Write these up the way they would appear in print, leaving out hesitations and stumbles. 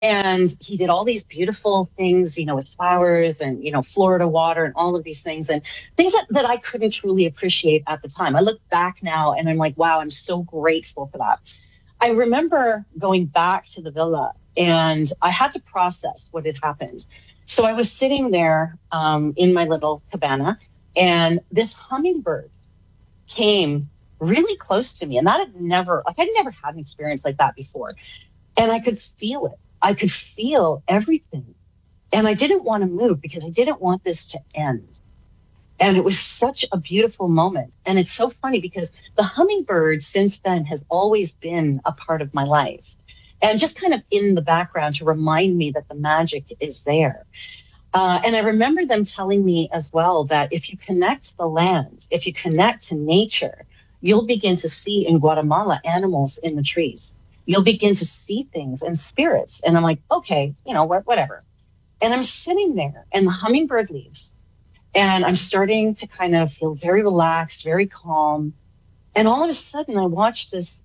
And he did all these beautiful things, with flowers and, Florida water and all of these things and things that I couldn't truly appreciate at the time. I look back now and I'm like, wow, I'm so grateful for that. I remember going back to the villa and I had to process what had happened. So I was sitting there in my little cabana, and this hummingbird came really close to me. And I'd never had an experience like that before. And I could feel it. I could feel everything. And I didn't want to move because I didn't want this to end. And it was such a beautiful moment. And it's so funny because the hummingbird since then has always been a part of my life. And just kind of in the background to remind me that the magic is there. And I remember them telling me as well that if you connect to the land, if you connect to nature, you'll begin to see in Guatemala animals in the trees. You'll begin to see things and spirits. And I'm like, okay, whatever. And I'm sitting there and the hummingbird leaves. And I'm starting to kind of feel very relaxed, very calm. And all of a sudden I watch these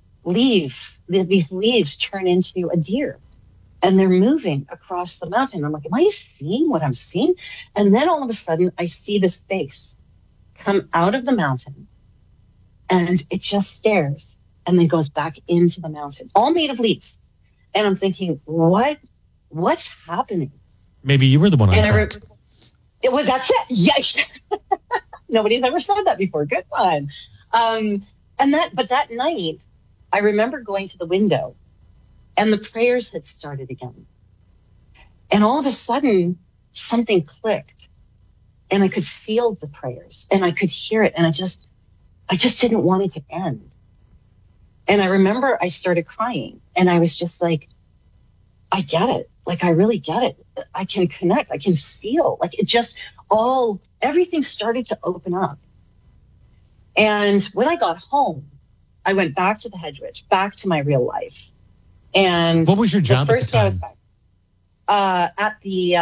leaves turn into a deer. And they're moving across the mountain. I'm like, am I seeing what I'm seeing? And then all of a sudden I see this face come out of the mountain. And it just stares and then goes back into the mountain, all made of leaves. And I'm thinking, what's happening? Maybe you were the one on crack. That's it. Yes. Nobody's ever said that before. Good one. But that night, I remember going to the window and the prayers had started again. And all of a sudden, something clicked and I could feel the prayers and I could hear it. And I just didn't want it to end. And I remember I started crying and I was just like, I get it. Like, I really get it. I can connect. I can feel like it just everything started to open up. And when I got home, I went back to the Hedgeridge, back to my real life. And what was your job at the time? I was back,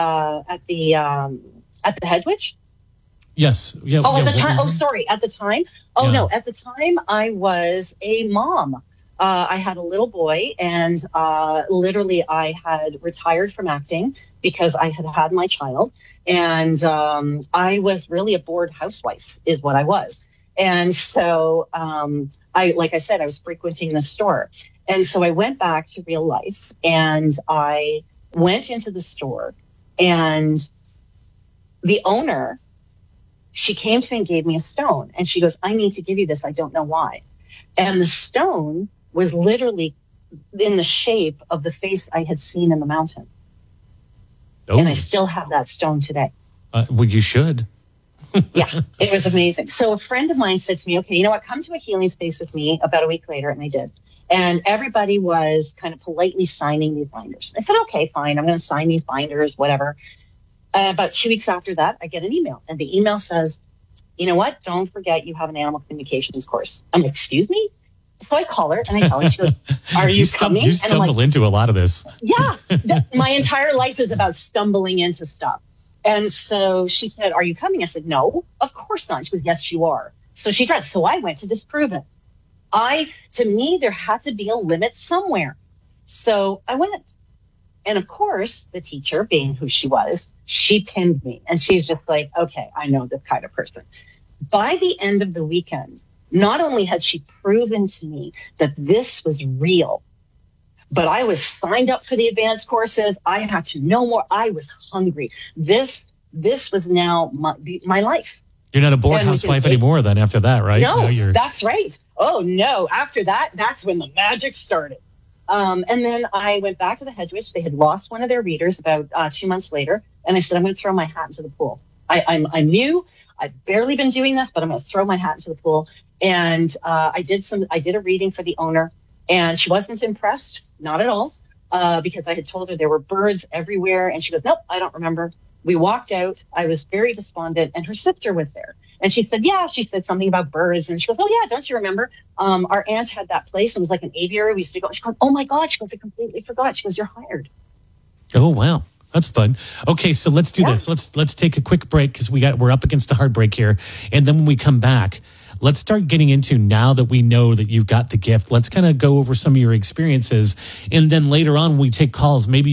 at the Hedgeridge. Yes. Yeah. At the time. Oh, sorry. At the time. Oh, yeah. No. At the time, I was a mom. I had a little boy, and literally, I had retired from acting because I had had my child, and I was really a bored housewife, is what I was. And so, like I said, I was frequenting the store, and so I went back to real life, and I went into the store, and the owner, she came to me and gave me a stone. And she goes, I need to give you this. I don't know why. And the stone was literally in the shape of the face I had seen in the mountain. Oh. And I still have that stone today. Well, you should. Yeah, it was amazing. So a friend of mine said to me, okay, you know what? Come to a healing space with me about a week later. And I did. And everybody was kind of politely signing these binders. I said, okay, fine. I'm going to sign these binders, whatever. About 2 weeks after that, I get an email. And the email says, you know what? Don't forget you have an animal communications course. I'm like, excuse me? So I call her and I tell her, she goes, are you coming? You stumble into a lot of this. Yeah. My entire life is about stumbling into stuff. And so she said, are you coming? I said, no, of course not. She goes, yes, you are. So she tried. So I went to disprove it. To me, there had to be a limit somewhere. So I went. And of course, the teacher, being who she was, she pinned me. And she's just like, okay, I know this kind of person. By the end of the weekend, not only had she proven to me that this was real, but I was signed up for the advanced courses. I had to know more. I was hungry. This was now my life. You're not a bored housewife anymore then after that, right? No, that's right. Oh, no. After that, that's when the magic started. And then I went back to the Hedgeridge. They had lost one of their readers about 2 months later. And I said, I'm going to throw my hat into the pool. I'm new. I've barely been doing this, but I'm going to throw my hat into the pool. And I did a reading for the owner, and she wasn't impressed, not at all, because I had told her there were birds everywhere. And she goes, nope, I don't remember. We walked out. I was very despondent, and her sister was there. And she said, yeah, she said something about birds. And she goes, oh, yeah, don't you remember? Our aunt had that place. It was like an aviary. We used to go. She goes, oh, my God. She goes, I completely forgot. She goes, you're hired. Oh, wow. That's fun. Okay, so let's do this. Let's take a quick break because we're up against a hard break here. And then when we come back, let's start getting into, now that we know that you've got the gift, let's kind of go over some of your experiences. And then later on, we take calls. Maybe